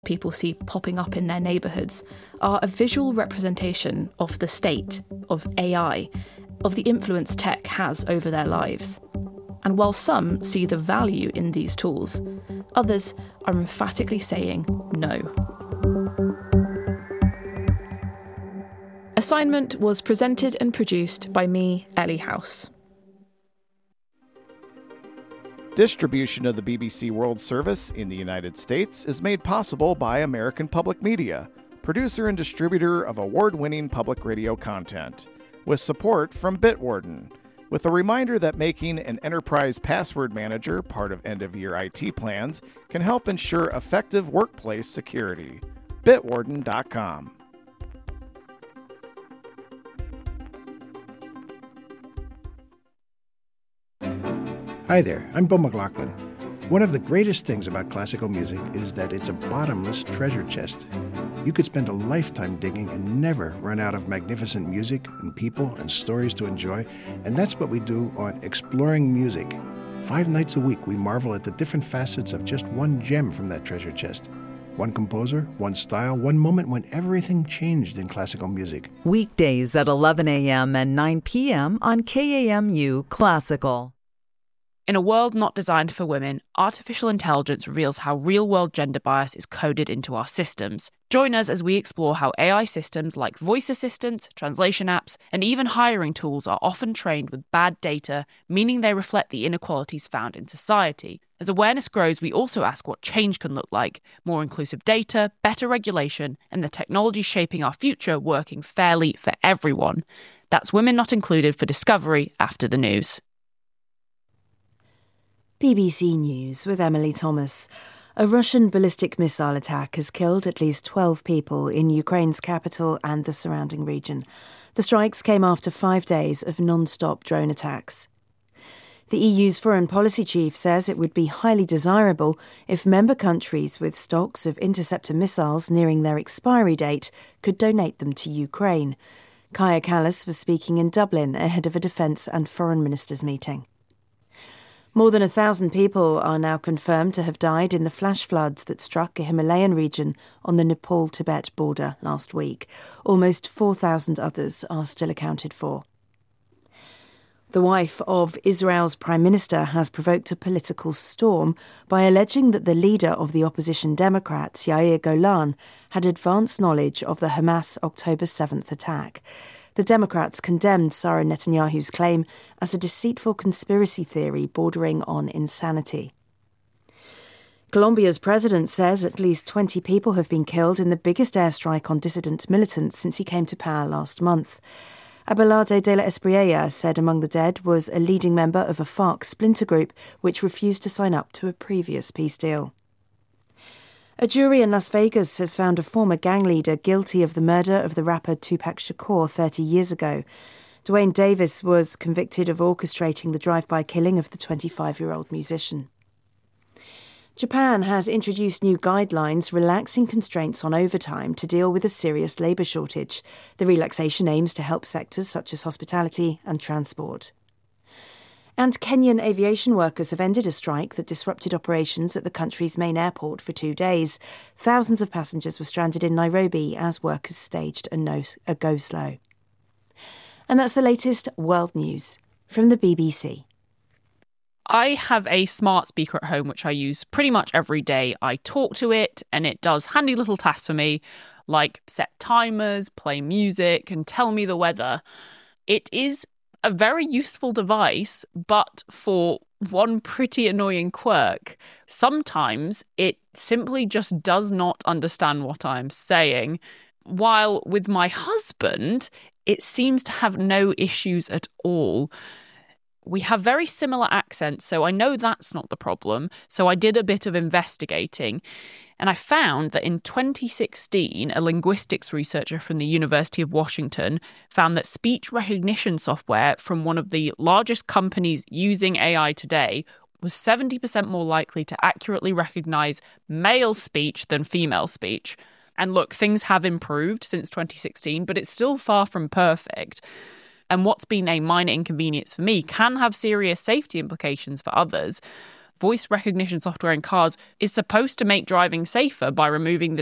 people see popping up in their neighbourhoods are a visual representation of the state, of AI, of the influence tech has over their lives. And while some see the value in these tools, others are emphatically saying no. Assignment was presented and produced by me, Ellie House. Distribution of the BBC World Service in the United States is made possible by American Public Media, producer and distributor of award-winning public radio content, with support from Bitwarden, with a reminder that making an enterprise password manager part of end-of-year IT plans can help ensure effective workplace security. Bitwarden.com. Hi there, I'm Bo McLaughlin. One of the greatest things about classical music is that it's a bottomless treasure chest. You could spend a lifetime digging and never run out of magnificent music and people and stories to enjoy, and that's what we do on Exploring Music. 5 nights a week, we marvel at the different facets of just one gem from that treasure chest. One composer, one style, one moment when everything changed in classical music. Weekdays at 11 a.m. and 9 p.m. on KAMU Classical. In a world not designed for women, artificial intelligence reveals how real-world gender bias is coded into our systems. Join us as we explore how AI systems like voice assistants, translation apps, and even hiring tools are often trained with bad data, meaning they reflect the inequalities found in society. As awareness grows, we also ask what change can look like: more inclusive data, better regulation, and the technology shaping our future working fairly for everyone. That's Women Not Included for Discovery after the news. BBC News with Emily Thomas. A Russian ballistic missile attack has killed at least 12 people in Ukraine's capital and the surrounding region. The strikes came after 5 days of non-stop drone attacks. The EU's foreign policy chief says it would be highly desirable if member countries with stocks of interceptor missiles nearing their expiry date could donate them to Ukraine. Kaja Kallas was speaking in Dublin ahead of a defence and foreign ministers' meeting. More than 1,000 people are now confirmed to have died in the flash floods that struck a Himalayan region on the Nepal-Tibet border last week. Almost 4,000 others are still accounted for. The wife of Israel's Prime Minister has provoked a political storm by alleging that the leader of the opposition Democrats, Yair Golan, had advance knowledge of the Hamas October 7th attack. The Democrats condemned Sarah Netanyahu's claim as a deceitful conspiracy theory bordering on insanity. Colombia's president says at least 20 people have been killed in the biggest airstrike on dissident militants since he came to power last month. Abelardo de la Espriella said among the dead was a leading member of a FARC splinter group which refused to sign up to a previous peace deal. A jury in Las Vegas has found a former gang leader guilty of the murder of the rapper Tupac Shakur 30 years ago. Dwayne Davis was convicted of orchestrating the drive-by killing of the 25-year-old musician. Japan has introduced new guidelines relaxing constraints on overtime to deal with a serious labour shortage. The relaxation aims to help sectors such as hospitality and transport. And Kenyan aviation workers have ended a strike that disrupted operations at the country's main airport for 2 days. Thousands of passengers were stranded in Nairobi as workers staged a go-slow. And that's the latest world news from the BBC. I have a smart speaker at home which I use pretty much every day. I talk to it and it does handy little tasks for me, like set timers, play music, and tell me the weather. It is a very useful device, but for one pretty annoying quirk. Sometimes it simply just does not understand what I'm saying, while with my husband, it seems to have no issues at all. We have very similar accents, so I know that's not the problem. So I did a bit of investigating, and I found that in 2016, a linguistics researcher from the University of Washington found that speech recognition software from one of the largest companies using AI today was 70% more likely to accurately recognize male speech than female speech. And look, things have improved since 2016, but it's still far from perfect. And what's been a minor inconvenience for me can have serious safety implications for others. voice recognition software in cars is supposed to make driving safer by removing the